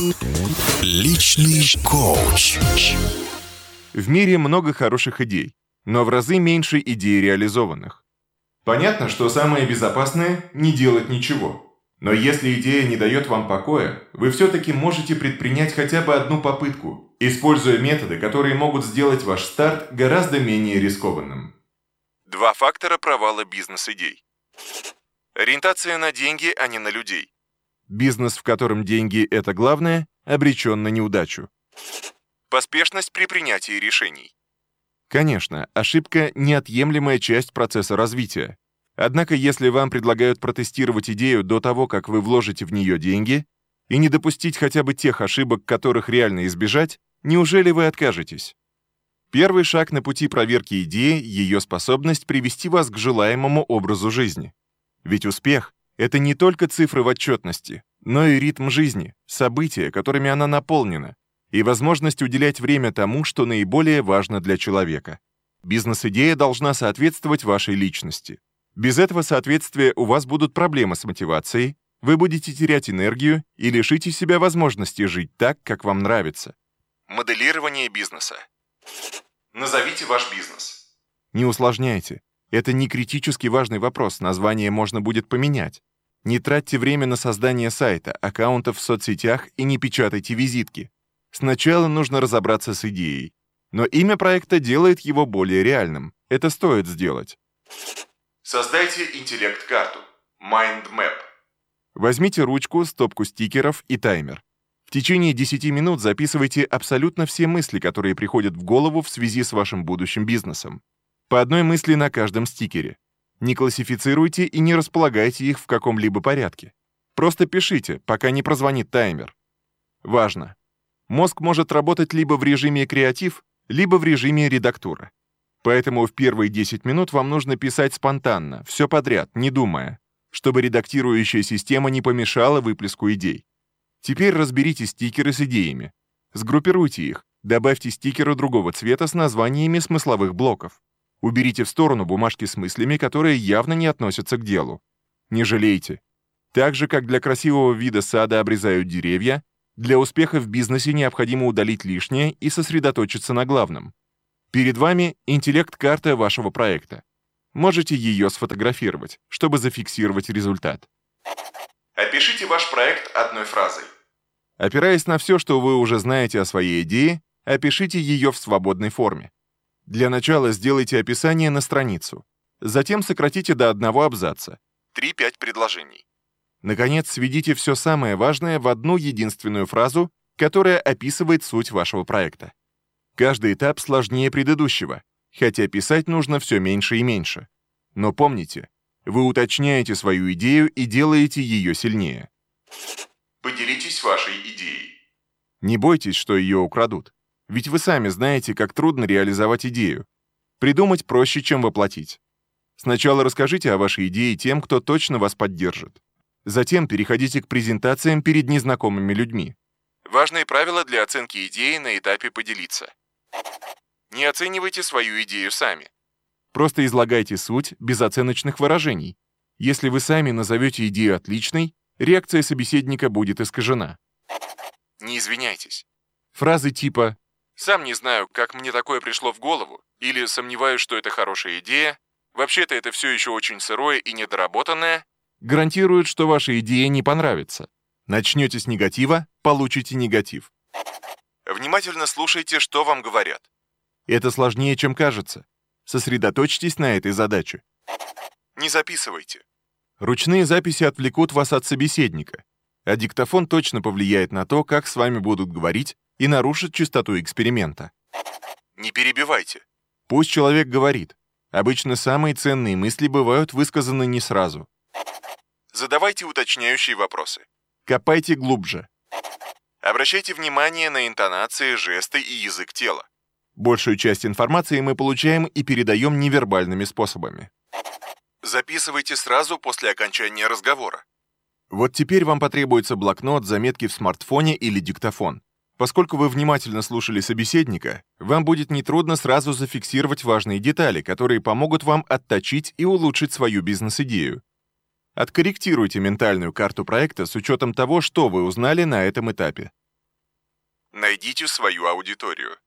Личный коуч. В мире много хороших идей, но в разы меньше идей реализованных. Понятно, что самое безопасное – не делать ничего. Но если идея не дает вам покоя, вы все-таки можете предпринять хотя бы одну попытку, используя методы, которые могут сделать ваш старт гораздо менее рискованным. 2 фактора провала бизнес-идей. Ориентация на деньги, а не на людей. Бизнес, в котором деньги – это главное, обречен на неудачу. Поспешность при принятии решений. Конечно, ошибка – неотъемлемая часть процесса развития. Однако, если вам предлагают протестировать идею до того, как вы вложите в нее деньги, и не допустить хотя бы тех ошибок, которых реально избежать, неужели вы откажетесь? Первый шаг на пути проверки идеи – ее способность привести вас к желаемому образу жизни. Ведь успех – это не только цифры в отчетности, но и ритм жизни, события, которыми она наполнена, и возможность уделять время тому, что наиболее важно для человека. Бизнес-идея должна соответствовать вашей личности. Без этого соответствия у вас будут проблемы с мотивацией, вы будете терять энергию и лишите себя возможности жить так, как вам нравится. Моделирование бизнеса. Назовите ваш бизнес. Не усложняйте. Это не критически важный вопрос, название можно будет поменять. Не тратьте время на создание сайта, аккаунтов в соцсетях и не печатайте визитки. Сначала нужно разобраться с идеей. Но имя проекта делает его более реальным. Это стоит сделать. Создайте интеллект-карту. Mind Map. Возьмите ручку, стопку стикеров и таймер. В течение 10 минут записывайте абсолютно все мысли, которые приходят в голову в связи с вашим будущим бизнесом. По одной мысли на каждом стикере. Не классифицируйте и не располагайте их в каком-либо порядке. Просто пишите, пока не прозвонит таймер. Важно. Мозг может работать либо в режиме креатив, либо в режиме редактура. Поэтому в первые 10 минут вам нужно писать спонтанно, все подряд, не думая, чтобы редактирующая система не помешала выплеску идей. Теперь разберите стикеры с идеями. Сгруппируйте их, добавьте стикеры другого цвета с названиями смысловых блоков. Уберите в сторону бумажки с мыслями, которые явно не относятся к делу. Не жалейте. Так же, как для красивого вида сада обрезают деревья, для успеха в бизнесе необходимо удалить лишнее и сосредоточиться на главном. Перед вами интеллект-карта вашего проекта. Можете ее сфотографировать, чтобы зафиксировать результат. Опишите ваш проект одной фразой. Опираясь на все, что вы уже знаете о своей идее, опишите ее в свободной форме. Для начала сделайте описание на страницу. Затем сократите до одного абзаца. 3-5 предложений. Наконец, сведите все самое важное в одну единственную фразу, которая описывает суть вашего проекта. Каждый этап сложнее предыдущего, хотя писать нужно все меньше и меньше. Но помните, вы уточняете свою идею и делаете ее сильнее. Поделитесь вашей идеей. Не бойтесь, что ее украдут. Ведь вы сами знаете, как трудно реализовать идею. Придумать проще, чем воплотить. Сначала расскажите о вашей идее тем, кто точно вас поддержит. Затем переходите к презентациям перед незнакомыми людьми. Важные правила для оценки идеи на этапе «поделиться». Не оценивайте свою идею сами. Просто излагайте суть без оценочных выражений. Если вы сами назовете идею отличной, реакция собеседника будет искажена. Не извиняйтесь. Фразы типа «сам не знаю, как мне такое пришло в голову» или «сомневаюсь, что это хорошая идея», «вообще-то это все еще очень сырое и недоработанное» гарантируют, что ваша идея не понравится. Начнете с негатива, получите негатив. Внимательно слушайте, что вам говорят. Это сложнее, чем кажется. Сосредоточьтесь на этой задаче. Не записывайте. Ручные записи отвлекут вас от собеседника, а диктофон точно повлияет на то, как с вами будут говорить, и нарушит чистоту эксперимента. Не перебивайте. Пусть человек говорит. Обычно самые ценные мысли бывают высказаны не сразу. Задавайте уточняющие вопросы. Копайте глубже. Обращайте внимание на интонации, жесты и язык тела. Большую часть информации мы получаем и передаем невербальными способами. Записывайте сразу после окончания разговора. Вот теперь вам потребуется блокнот, заметки в смартфоне или диктофон. Поскольку вы внимательно слушали собеседника, вам будет нетрудно сразу зафиксировать важные детали, которые помогут вам отточить и улучшить свою бизнес-идею. Откорректируйте ментальную карту проекта с учетом того, что вы узнали на этом этапе. Найдите свою аудиторию.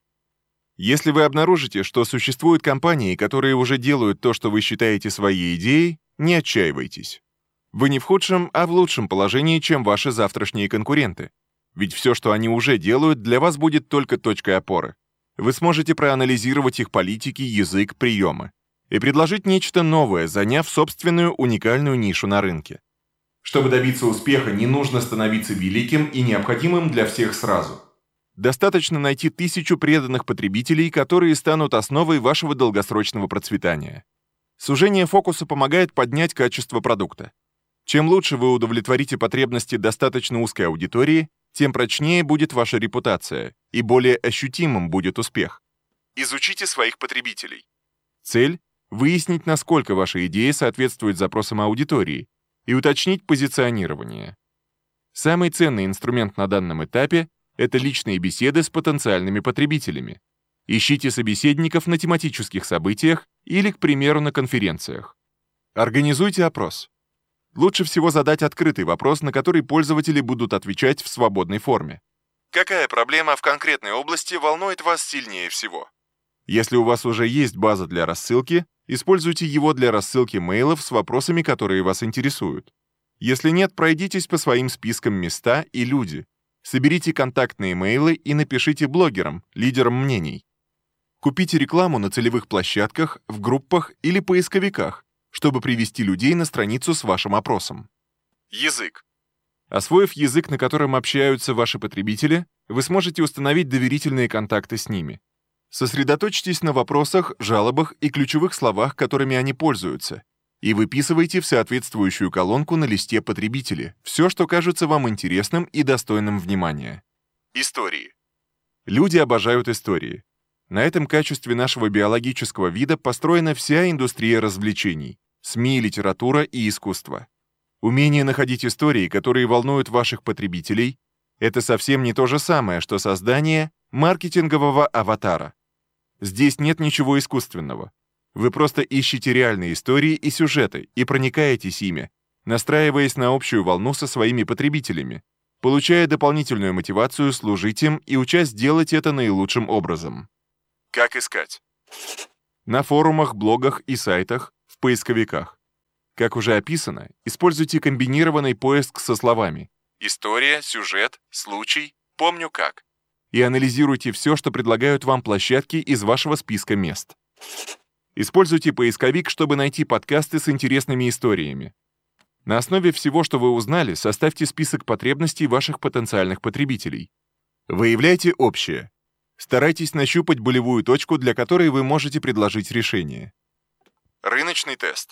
Если вы обнаружите, что существуют компании, которые уже делают то, что вы считаете своей идеей, не отчаивайтесь. Вы не в худшем, а в лучшем положении, чем ваши завтрашние конкуренты. Ведь все, что они уже делают, для вас будет только точкой опоры. Вы сможете проанализировать их политики, язык, приемы и предложить нечто новое, заняв собственную уникальную нишу на рынке. Чтобы добиться успеха, не нужно становиться великим и необходимым для всех сразу. Достаточно найти 1000 преданных потребителей, которые станут основой вашего долгосрочного процветания. Сужение фокуса помогает поднять качество продукта. Чем лучше вы удовлетворите потребности достаточно узкой аудитории, тем прочнее будет ваша репутация и более ощутимым будет успех. Изучите своих потребителей. Цель – выяснить, насколько ваша идея соответствует запросам аудитории и уточнить позиционирование. Самый ценный инструмент на данном этапе – это личные беседы с потенциальными потребителями. Ищите собеседников на тематических событиях или, к примеру, на конференциях. Организуйте опрос. Лучше всего задать открытый вопрос, на который пользователи будут отвечать в свободной форме. Какая проблема в конкретной области волнует вас сильнее всего? Если у вас уже есть база для рассылки, используйте его для рассылки мейлов с вопросами, которые вас интересуют. Если нет, пройдитесь по своим спискам места и люди. Соберите контактные мейлы и напишите блогерам, лидерам мнений. Купите рекламу на целевых площадках, в группах или поисковиках, чтобы привести людей на страницу с вашим опросом. Язык. Освоив язык, на котором общаются ваши потребители, вы сможете установить доверительные контакты с ними. Сосредоточьтесь на вопросах, жалобах и ключевых словах, которыми они пользуются, и выписывайте в соответствующую колонку на листе потребители все, что кажется вам интересным и достойным внимания. Истории. Люди обожают истории. На этом качестве нашего биологического вида построена вся индустрия развлечений, СМИ, литература и искусство. Умение находить истории, которые волнуют ваших потребителей, это совсем не то же самое, что создание маркетингового аватара. Здесь нет ничего искусственного. Вы просто ищете реальные истории и сюжеты и проникаетесь ими, настраиваясь на общую волну со своими потребителями, получая дополнительную мотивацию служить им и учась делать это наилучшим образом. Как искать? На форумах, блогах и сайтах, в поисковиках. Как уже описано, используйте комбинированный поиск со словами «история», «сюжет», «случай», «помню как» и анализируйте все, что предлагают вам площадки из вашего списка мест. Используйте поисковик, чтобы найти подкасты с интересными историями. На основе всего, что вы узнали, составьте список потребностей ваших потенциальных потребителей. Выявляйте общее. Старайтесь нащупать болевую точку, для которой вы можете предложить решение. Рыночный тест.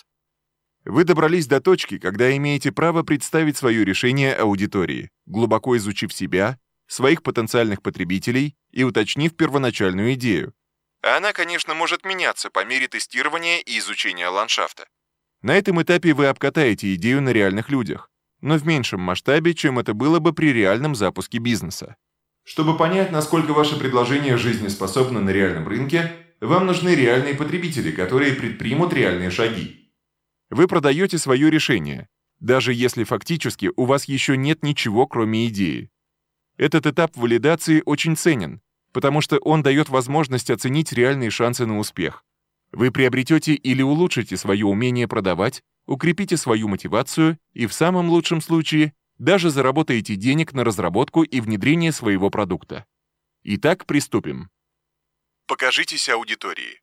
Вы добрались до точки, когда имеете право представить свое решение аудитории, глубоко изучив себя, своих потенциальных потребителей и уточнив первоначальную идею. Она, конечно, может меняться по мере тестирования и изучения ландшафта. На этом этапе вы обкатаете идею на реальных людях, но в меньшем масштабе, чем это было бы при реальном запуске бизнеса. Чтобы понять, насколько ваше предложение жизнеспособно на реальном рынке, вам нужны реальные потребители, которые предпримут реальные шаги. Вы продаете свое решение, даже если фактически у вас еще нет ничего, кроме идеи. Этот этап валидации очень ценен, потому что он дает возможность оценить реальные шансы на успех. Вы приобретете или улучшите свое умение продавать, укрепите свою мотивацию и в самом лучшем случае даже заработаете денег на разработку и внедрение своего продукта. Итак, приступим. Покажитесь аудитории.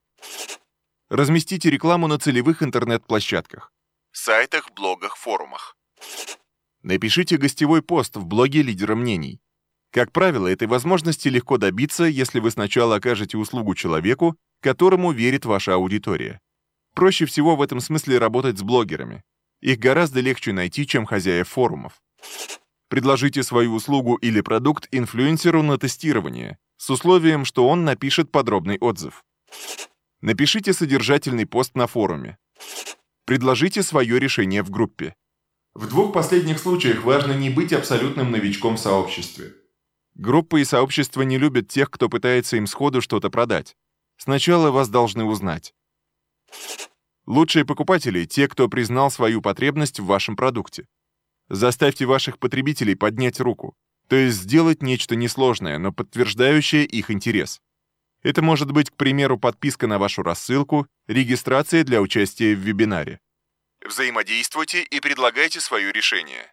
Разместите рекламу на целевых интернет-площадках, сайтах, блогах, форумах. Напишите гостевой пост в блоге лидера мнений. Как правило, этой возможности легко добиться, если вы сначала окажете услугу человеку, которому верит ваша аудитория. Проще всего в этом смысле работать с блогерами. Их гораздо легче найти, чем хозяев форумов. Предложите свою услугу или продукт инфлюенсеру на тестирование, с условием, что он напишет подробный отзыв. Напишите содержательный пост на форуме. Предложите свое решение в группе. В двух последних случаях важно не быть абсолютным новичком в сообществе. Группы и сообщества не любят тех, кто пытается им сходу что-то продать. Сначала вас должны узнать. Лучшие покупатели – те, кто признал свою потребность в вашем продукте. Заставьте ваших потребителей поднять руку. То есть сделать нечто несложное, но подтверждающее их интерес. Это может быть, к примеру, подписка на вашу рассылку, регистрация для участия в вебинаре. Взаимодействуйте и предлагайте свое решение.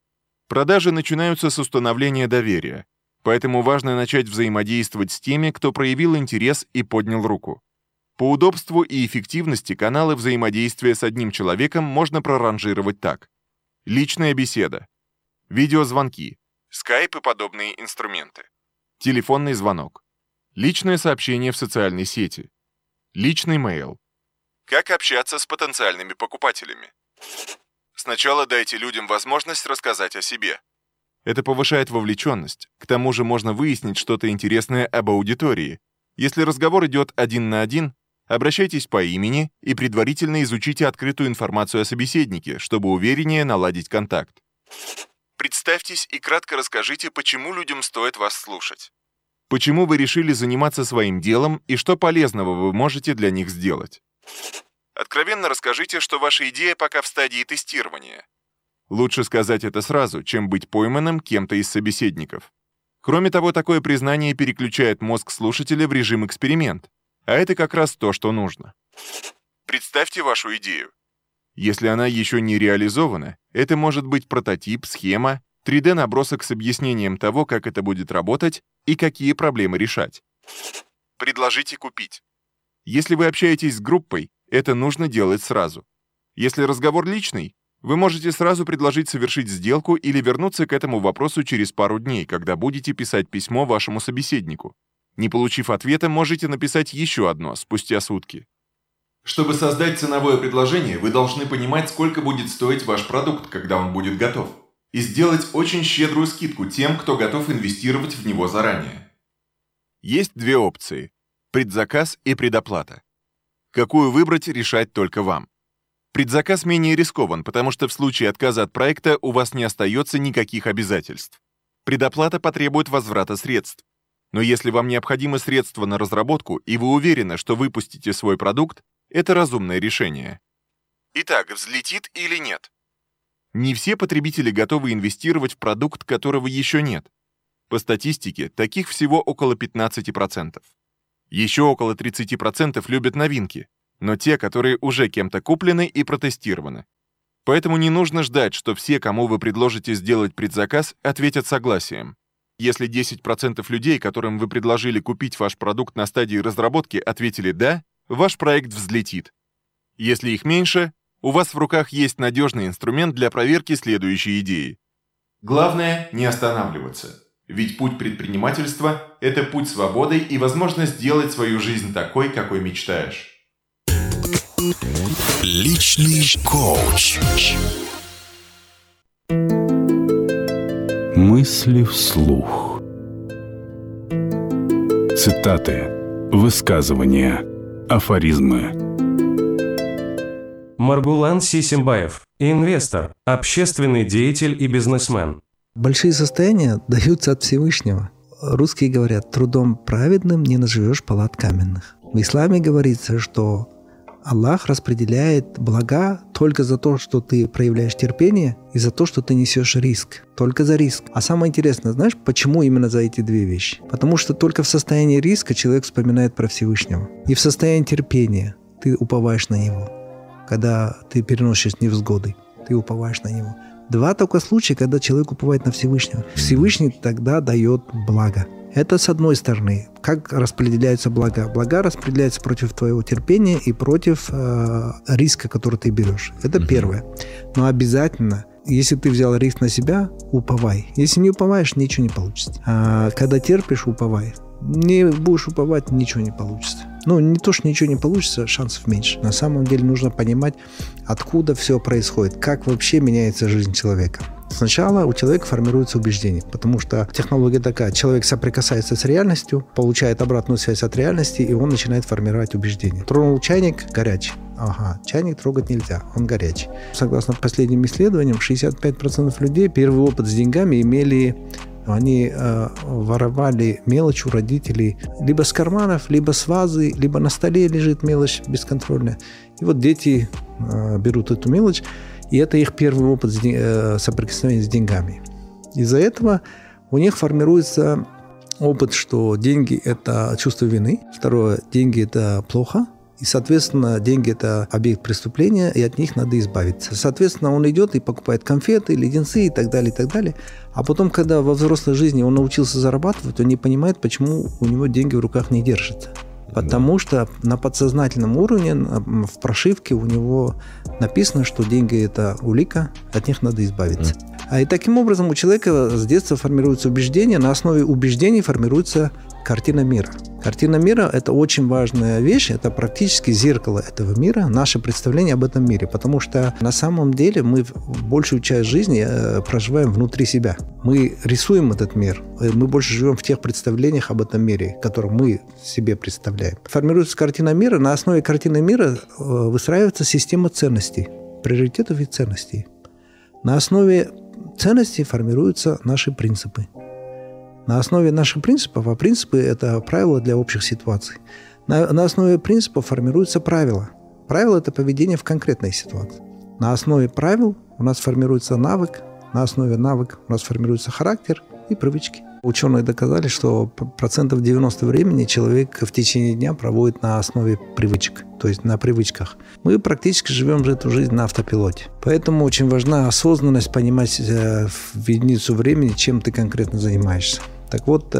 Продажи начинаются с установления доверия, поэтому важно начать взаимодействовать с теми, кто проявил интерес и поднял руку. По удобству и эффективности каналы взаимодействия с одним человеком можно проранжировать так. Личная беседа, видеозвонки, скайп и подобные инструменты, телефонный звонок, личное сообщение в социальной сети, личный мейл. Как общаться с потенциальными покупателями? Сначала дайте людям возможность рассказать о себе. Это повышает вовлеченность. К тому же можно выяснить что-то интересное об аудитории. Если разговор идет 1 на 1, обращайтесь по имени и предварительно изучите открытую информацию о собеседнике, чтобы увереннее наладить контакт. Представьтесь и кратко расскажите, почему людям стоит вас слушать. Почему вы решили заниматься своим делом и что полезного вы можете для них сделать. Откровенно расскажите, что ваша идея пока в стадии тестирования. Лучше сказать это сразу, чем быть пойманным кем-то из собеседников. Кроме того, такое признание переключает мозг слушателя в режим эксперимент, а это как раз то, что нужно. Представьте вашу идею. Если она еще не реализована, это может быть прототип, схема, 3D-набросок с объяснением того, как это будет работать и какие проблемы решать. Предложите купить. Если вы общаетесь с группой, это нужно делать сразу. Если разговор личный, вы можете сразу предложить совершить сделку или вернуться к этому вопросу через пару дней, когда будете писать письмо вашему собеседнику. Не получив ответа, можете написать еще одно спустя сутки. Чтобы создать ценовое предложение, вы должны понимать, сколько будет стоить ваш продукт, когда он будет готов, и сделать очень щедрую скидку тем, кто готов инвестировать в него заранее. Есть две опции – предзаказ и предоплата. Какую выбрать, решать только вам. Предзаказ менее рискован, потому что в случае отказа от проекта у вас не остается никаких обязательств. Предоплата потребует возврата средств. Но если вам необходимы средства на разработку и вы уверены, что выпустите свой продукт, это разумное решение. Итак, взлетит или нет? Не все потребители готовы инвестировать в продукт, которого еще нет. По статистике, таких всего около 15%. Еще около 30% любят новинки, но те, которые уже кем-то куплены и протестированы. Поэтому не нужно ждать, что все, кому вы предложите сделать предзаказ, ответят согласием. Если 10% людей, которым вы предложили купить ваш продукт на стадии разработки, ответили «да», ваш проект взлетит. Если их меньше, у вас в руках есть надежный инструмент для проверки следующей идеи. Главное – не останавливаться. Ведь путь предпринимательства – это путь свободы и возможность сделать свою жизнь такой, какой мечтаешь. Личный коуч. Мысли вслух. Цитаты, высказывания, афоризмы. Маргулан Сисимбаев, инвестор, общественный деятель и бизнесмен. Большие состояния даются от Всевышнего. Русские говорят, трудом праведным не наживешь палат каменных. В исламе говорится, что Аллах распределяет блага только за то, что ты проявляешь терпение, и за то, что ты несешь риск. Только за риск. А самое интересное, знаешь, почему именно за эти две вещи? Потому что только в состоянии риска человек вспоминает про Всевышнего. И в состоянии терпения ты уповаешь на Него. Когда ты переносишь невзгоды, ты уповаешь на Него. Два только случая, когда человек уповает на Всевышнего. Всевышний тогда дает благо. Это с одной стороны. Как распределяются блага? Блага распределяются против твоего терпения и против риска, который ты берешь. Это первое. Но обязательно, если ты взял риск на себя, уповай. Если не уповаешь, ничего не получится. А когда терпишь, уповай. Не будешь уповать, ничего не получится. Ну, не то, что ничего не получится, шансов меньше. На самом деле нужно понимать, откуда все происходит, как вообще меняется жизнь человека. Сначала у человека формируется убеждение, потому что технология такая. Человек соприкасается с реальностью, получает обратную связь от реальности, и он начинает формировать убеждение. Тронул чайник – горячий. Ага, чайник трогать нельзя, он горячий. Согласно последним исследованиям, 65% людей первый опыт с деньгами имели... Они воровали мелочь у родителей либо с карманов, либо с вазы, либо на столе лежит мелочь бесконтрольная. И вот дети берут эту мелочь, и это их первый опыт соприкосновения с деньгами. Из-за этого у них формируется опыт, что деньги – это чувство вины. Второе, деньги – это плохо. И, соответственно, деньги – это объект преступления, и от них надо избавиться. Соответственно, он идет и покупает конфеты, леденцы и так далее, и так далее. А потом, когда во взрослой жизни он научился зарабатывать, он не понимает, почему у него деньги в руках не держатся. Потому что на подсознательном уровне, в прошивке у него написано, что деньги – это улика, от них надо избавиться. И таким образом у человека с детства формируется убеждение, на основе убеждений формируется картина мира. Картина мира – это очень важная вещь, это практически зеркало этого мира, наше представление об этом мире, потому что на самом деле мы большую часть жизни проживаем внутри себя. Мы рисуем этот мир, мы больше живем в тех представлениях об этом мире, которые мы себе представляем. Формируется картина мира, на основе картины мира выстраивается система ценностей, приоритетов и ценностей. На основе ценностей формируются наши принципы. На основе наших принципов, а принципы – это правила для общих ситуаций, на основе принципов формируются правила. Правила – это поведение в конкретной ситуации. На основе правил у нас формируется навык, на основе навыка у нас формируется характер и привычки. Ученые доказали, что 90% времени человек в течение дня проводит на основе привычек, то есть на привычках. Мы практически живем эту жизнь на автопилоте. Поэтому очень важна осознанность, понимать в единицу времени, чем ты конкретно занимаешься. Так вот,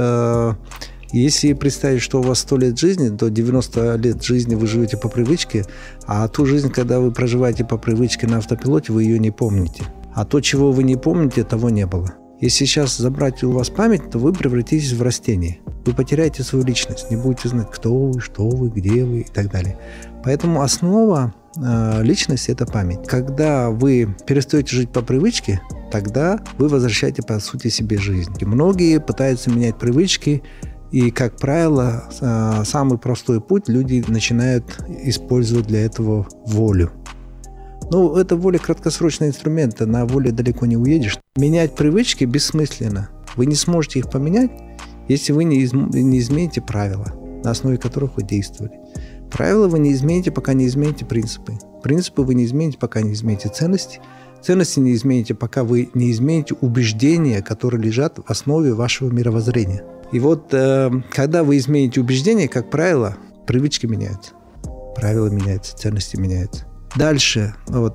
если представить, что у вас 100 лет жизни, то 90 лет жизни вы живете по привычке, а ту жизнь, когда вы проживаете по привычке на автопилоте, вы ее не помните. А то, чего вы не помните, того не было. Если сейчас забрать у вас память, то вы превратитесь в растение. Вы потеряете свою личность, не будете знать, кто вы, что вы, где вы и так далее. Поэтому основа личности – это память. Когда вы перестаете жить по привычке, тогда вы возвращаете, по сути, себе жизнь. И многие пытаются менять привычки, и, как правило, самый простой путь люди начинают использовать для этого волю. Ну, это воля краткосрочный инструмент, на воле далеко не уедешь. Менять привычки бессмысленно. Вы не сможете их поменять, если вы не измените правила, на основе которых вы действовали. Правила вы не измените, пока не измените принципы. Принципы вы не измените, пока не измените ценности. Ценности не измените, пока вы не измените убеждения, которые лежат в основе вашего мировоззрения. И вот, когда вы измените убеждения, как правило, привычки меняются. Правила меняются, ценности меняются. Дальше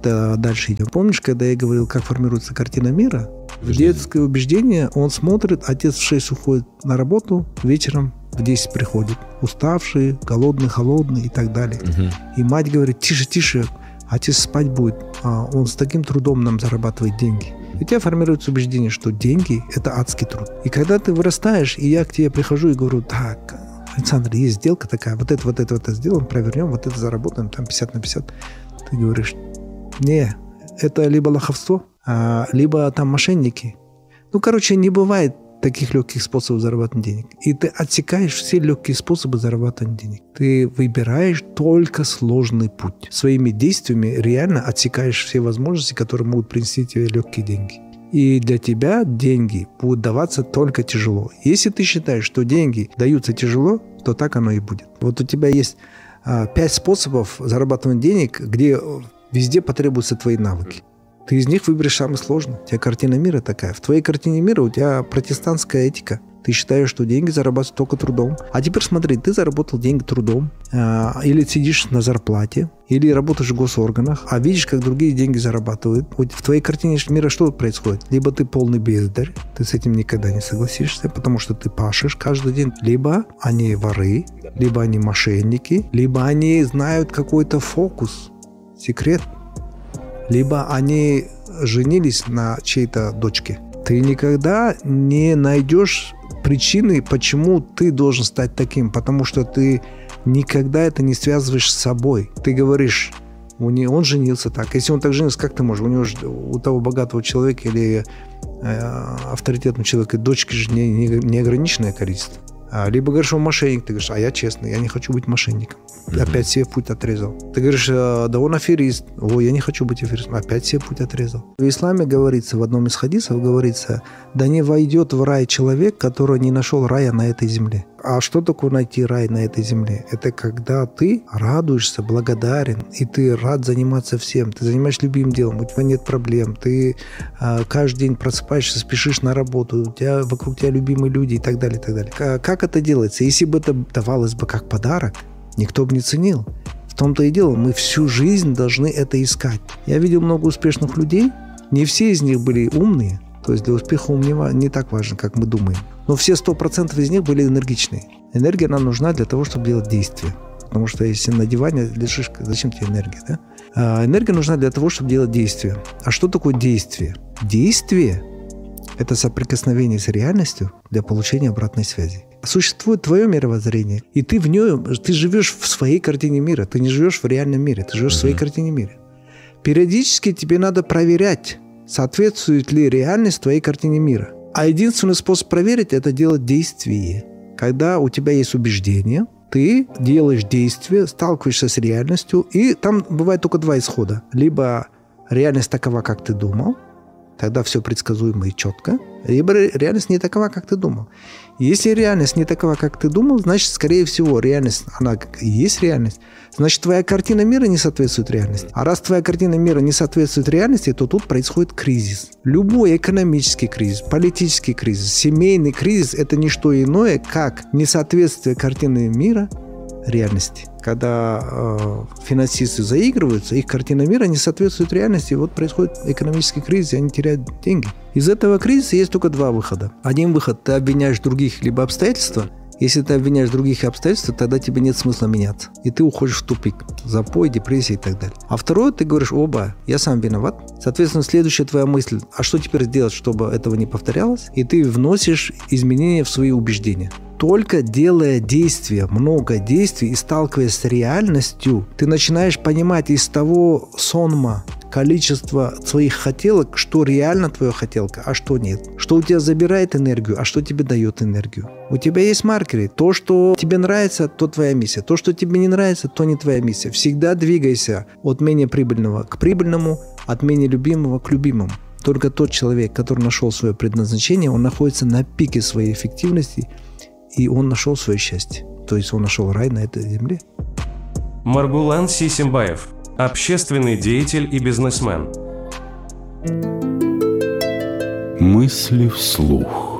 идем. Помнишь, когда я говорил, как формируется картина мира? В детское убеждение он смотрит, отец в 6 уходит на работу, вечером в 10 приходит. Уставший, голодный, холодный и так далее. И мать говорит: тише, тише, отец спать будет. А он с таким трудом нам зарабатывает деньги. И у тебя формируется убеждение, что деньги – это адский труд. И когда ты вырастаешь, и я к тебе прихожу и говорю: так, Александр, есть сделка такая, вот это сделаем, провернем, вот это заработаем, там 50 на 50. Ты говоришь: не, это либо лоховство, либо там мошенники. Ну, короче, не бывает таких легких способов зарабатывать денег. И ты отсекаешь все легкие способы зарабатывать денег. Ты выбираешь только сложный путь. Своими действиями реально отсекаешь все возможности, которые могут принести тебе легкие деньги. И для тебя деньги будут даваться только тяжело. Если ты считаешь, что деньги даются тяжело, то так оно и будет. Вот у тебя есть 5 способов зарабатывания денег, где везде потребуются твои навыки. Ты из них выберешь самый сложный. У тебя картина мира такая. В твоей картине мира у тебя протестантская этика. Ты считаешь, что деньги зарабатываются только трудом. А теперь смотри, ты заработал деньги трудом, или сидишь на зарплате, или работаешь в госорганах, а видишь, как другие деньги зарабатывают. Вот в твоей картине мира что происходит? Либо ты полный бездарь, ты с этим никогда не согласишься, потому что ты пашешь каждый день. Либо они воры, либо они мошенники, либо они знают какой-то фокус, секрет, либо они женились на чьей-то дочке. Ты никогда не найдешь причины, почему ты должен стать таким, потому что ты никогда это не связываешь с собой. Ты говоришь: он женился так. Если он так женился, как ты можешь? У того богатого человека или авторитетного человека дочки же неограниченное количество. Либо говоришь, он мошенник, ты говоришь: а я честный, я не хочу быть мошенником. Опять себе путь отрезал. Ты говоришь: да он аферист. Ой, я не хочу быть аферистом. Опять себе путь отрезал. В исламе говорится, в одном из хадисов говорится: да не войдет в рай человек, который не нашел рая на этой земле. А что такое найти рай на этой земле? Это когда ты радуешься, благодарен, и ты рад заниматься всем. Ты занимаешься любимым делом, у тебя нет проблем. Ты каждый день просыпаешься, спешишь на работу, вокруг тебя любимые люди и так далее, и так далее. Как это делается? Если бы это давалось бы как подарок, никто бы не ценил. В том-то и дело, мы всю жизнь должны это искать. Я видел много успешных людей, не все из них были умные, то есть для успеха ум не так важен, как мы думаем. Но все 100% из них были энергичные. Энергия нам нужна для того, чтобы делать действия. Потому что если на диване лежишь, зачем тебе энергия, да? А энергия нужна для того, чтобы делать действия. А что такое действие? Действие – это соприкосновение с реальностью для получения обратной связи. Существует твое мировоззрение, и ты в нем, ты живешь в своей картине мира, ты не живешь в реальном мире, ты живешь в своей картине мира. Периодически тебе надо проверять, соответствует ли реальность твоей картине мира. А единственный способ проверить – это делать действие. Когда у тебя есть убеждение, ты делаешь действие, сталкиваешься с реальностью, и там бывает только два исхода. Либо реальность такова, как ты думал, тогда все предсказуемо и четко, либо реальность не такова, как ты думал. Если реальность не такова, как ты думал, значит, скорее всего, реальность, она и есть реальность, значит, твоя картина мира не соответствует реальности. А раз твоя картина мира не соответствует реальности, то тут происходит кризис. Любой экономический кризис, политический кризис, семейный кризис – это не что иное, как несоответствие картины мира реальности. Когда финансисты заигрываются, их картина мира не соответствует реальности, и вот происходит экономический кризис, и они теряют деньги. Из этого кризиса есть только два выхода. Один выход – ты обвиняешь других либо обстоятельства. Если ты обвиняешь других обстоятельства, тогда тебе нет смысла меняться. И ты уходишь в тупик. Запой, депрессия и так далее. А второе, ты говоришь: оба, я сам виноват. Соответственно, следующая твоя мысль: а что теперь сделать, чтобы этого не повторялось? И ты вносишь изменения в свои убеждения. Только делая действия, много действий и сталкиваясь с реальностью, ты начинаешь понимать из того сонма, количество своих хотелок, что реально твоя хотелка, а что нет. Что у тебя забирает энергию, а что тебе дает энергию. У тебя есть маркеры. То, что тебе нравится, то твоя миссия. То, что тебе не нравится, то не твоя миссия. Всегда двигайся от менее прибыльного к прибыльному, от менее любимого к любимому. Только тот человек, который нашел свое предназначение, он находится на пике своей эффективности, и он нашел свое счастье. То есть он нашел рай на этой земле. Маргулан Сисимбаев, общественный деятель и бизнесмен. Мысли вслух.